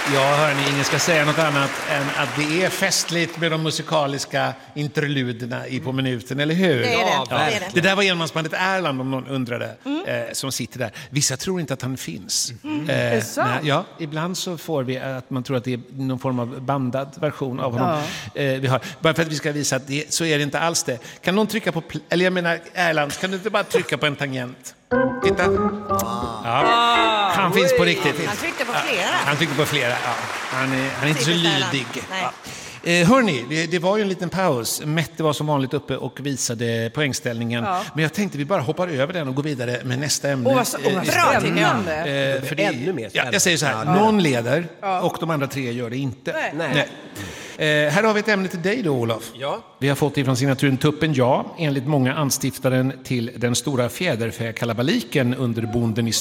Ja, hörni, ingen ska säga något annat än att det är festligt med de musikaliska interluderna på minuten, eller hur? Det är det. Ja. Det där var enmansbandet Erland, om någon undrade, som sitter där. Vissa tror inte att han finns. Ja, ibland så får vi att man tror att det är någon form av bandad version av honom. Vi har, bara för att vi ska visa att så är det inte alls det. Kan någon trycka på, eller jag menar Erland, kan du inte bara trycka på en tangent? Titta. Ja. Han finns på riktigt. Han tryckte på flera. Han tryckte på flera, ja. Han är inte så lydig. Hörni, det var ju en liten paus. Mette var som vanligt uppe och visade poängställningen. Men jag tänkte vi bara hoppar över den och går vidare med nästa ämne. Bra tycker jag. För det är ännu mer spännande. Jag säger så här, någon leder och de andra tre gör det inte. Nej. Här har vi ett ämne till dig då, Olof. Ja. Vi har fått ifrån signaturen Tuppen enligt många anstiftaren till den stora fjäderfäkalabaliken under bonden i